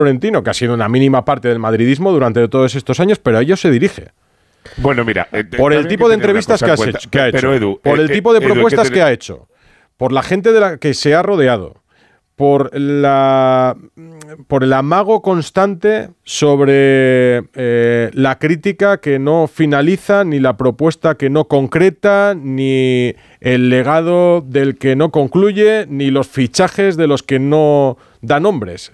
Florentino, que ha sido una mínima parte del madridismo durante todos estos años, pero a ellos se dirige. Bueno, mira, por el tipo de entrevistas que ha hecho, pero Edu, por el tipo de propuestas que ha hecho, por la gente de la que se ha rodeado, por el amago constante sobre la crítica que no finaliza, ni la propuesta que no concreta, ni el legado del que no concluye, ni los fichajes de los que no da nombres.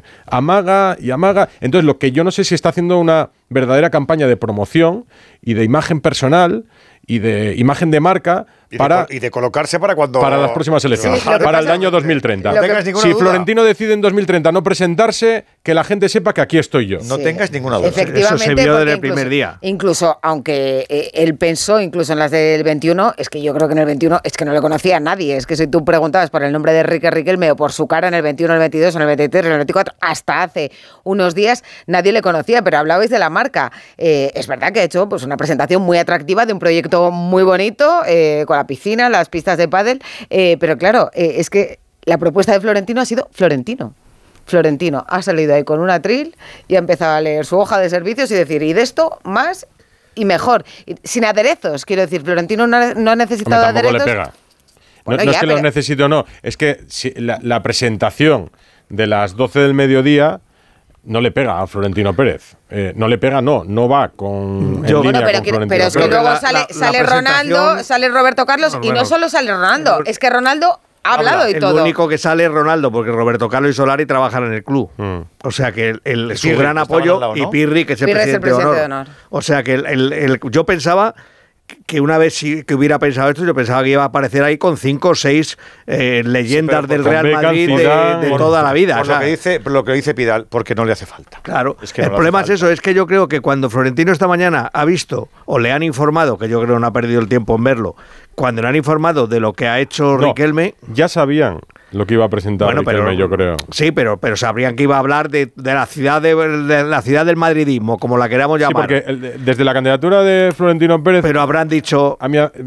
Amaga y amaga. Entonces, lo que yo no sé si está haciendo una verdadera campaña de promoción y de imagen personal y de imagen de marca y de colocarse para las próximas elecciones, para el año 2030. No tengas ninguna duda. Florentino decide en 2030 no presentarse, que la gente sepa que aquí estoy yo. No tengas ninguna duda. Efectivamente, eso se vio desde el primer día. Incluso, aunque él pensó, incluso en las del 21, es que yo creo que en el 21 es que no le conocía a nadie. Es que si tú preguntabas por el nombre de Enrique Riquelme o por su cara en el 21, en el 22, en el 23, en el 24, hasta hace unos días nadie le conocía, pero hablabais de la marca. Es verdad que ha hecho pues, una presentación muy atractiva de un proyecto muy bonito, con la piscina, las pistas de pádel, pero claro, es que la propuesta de Florentino ha sido Florentino. Florentino ha salido ahí con un atril y ha empezado a leer su hoja de servicios y decir, y de esto más y mejor. Sin aderezos, quiero decir, Florentino no ha necesitado aderezos. Le pega. Bueno, no es que los necesite o no, es que si la presentación de las 12 del mediodía no le pega a Florentino Pérez. No le pega, no va con. Pero es que luego sale Ronaldo, sale Roberto Carlos y no solo sale Ronaldo, es que Ronaldo ha hablado y todo. El único que sale es Ronaldo, porque Roberto Carlos y Solari trabajan en el club. O sea que su gran apoyo, lado, ¿no? Y Pirri, que es el presidente de honor. O sea que yo pensaba que una vez que hubiera pensado esto, yo pensaba que iba a aparecer ahí con 5 o 6 leyendas del Real Madrid de toda la vida. Por lo que dice Pidal, porque no le hace falta. Claro, es que el problema es eso, es que yo creo que cuando Florentino esta mañana ha visto, o le han informado, que yo creo que no ha perdido el tiempo en verlo, cuando le han informado de lo que ha hecho Riquelme... Ya sabían lo que iba a presentar Riquelme, yo creo. Sí, pero sabrían que iba a hablar de la ciudad de la ciudad del madridismo, como la queramos llamar. Sí, porque desde la candidatura de Florentino Pérez... Pero habrán dicho...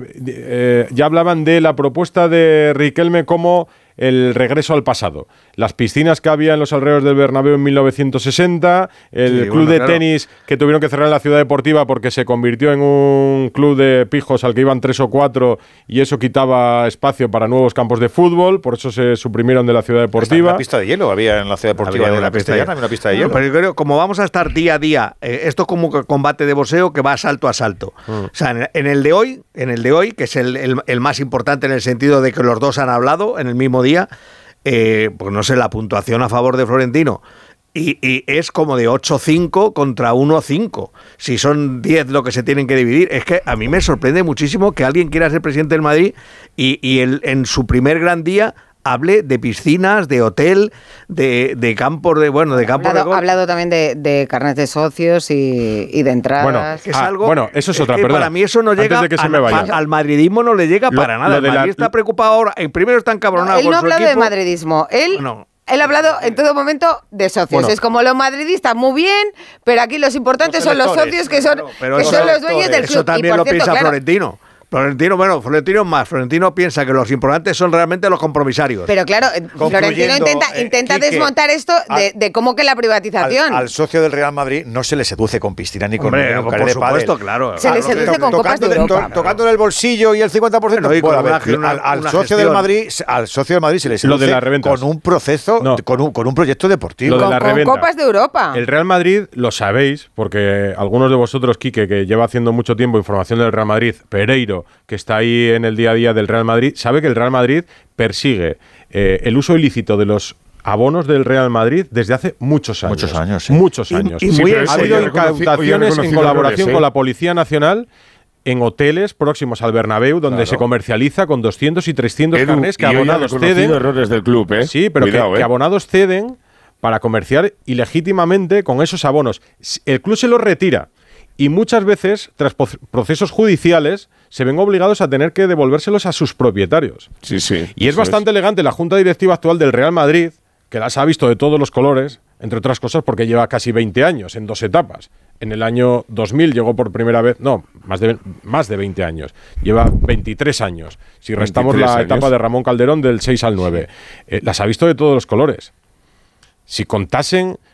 ya hablaban de la propuesta de Riquelme como el regreso al pasado. Las piscinas que había en los alrededores del Bernabéu en 1960, el club de tenis que tuvieron que cerrar en la Ciudad Deportiva porque se convirtió en un club de pijos al que iban 3 o 4 y eso quitaba espacio para nuevos campos de fútbol, por eso se suprimieron de la Ciudad Deportiva. Una pista de hielo había en la Ciudad Deportiva de la Castellana, había una pista de hielo. Pero yo creo, como vamos a estar día a día, esto es como combate de boxeo que va salto a salto. O sea, en el de hoy, que es el más importante en el sentido de que los dos han hablado en el mismo día, pues no sé, la puntuación a favor de Florentino y es como de 8-5 contra 1-5. Si son 10 lo que se tienen que dividir, es que a mí me sorprende muchísimo que alguien quiera ser presidente del Madrid y en su primer gran día hable de piscinas, de hotel, de campos de campos de golf. Ha hablado también de carnet de socios y de entradas. Es algo, eso es otra, perdona. Para mí eso no llega al madridismo, no le llega para nada. El Madrid está preocupado ahora. Primero está encabronado con su equipo. Él no ha hablado de madridismo. Él ha hablado en todo momento de socios. Es como los madridistas, muy bien, pero aquí los importantes son los socios que son los dueños del club. Eso también lo piensa Florentino. Florentino piensa que los importantes son realmente los compromisarios. Pero claro, Florentino intenta desmontar esto de cómo que la privatización. Al socio del Real Madrid no se le seduce con piscina ni con por supuesto, claro. Se le seduce con copas de Europa. Tocándole el bolsillo y el 50%. Al socio del Madrid se le seduce con un proceso, con un proyecto deportivo. Con copas de Europa. El Real Madrid, lo sabéis, porque algunos de vosotros, Quique, que lleva haciendo mucho tiempo información del Real Madrid, Pereiro, que está ahí en el día a día del Real Madrid, sabe que el Real Madrid persigue el uso ilícito de los abonos del Real Madrid desde hace muchos años. Muchos años. Ha habido incautaciones en colaboración con la Policía Nacional en hoteles próximos al Bernabéu, donde se comercializa con 200 y 300 carnés que abonados ceden. Errores del club, ¿eh? Sí, pero cuidado, que abonados ceden para comerciar ilegítimamente con esos abonos. El club se los retira. Y muchas veces, tras procesos judiciales, se ven obligados a tener que devolvérselos a sus propietarios. Sí. Y es bastante elegante la Junta Directiva actual del Real Madrid, que las ha visto de todos los colores, entre otras cosas porque lleva casi 20 años, en 2 etapas. En el año 2000 llegó por primera vez, más de 20 años. Lleva 23 años. Si restamos la etapa de Ramón Calderón del 6 al 9. Las ha visto de todos los colores. Si contasen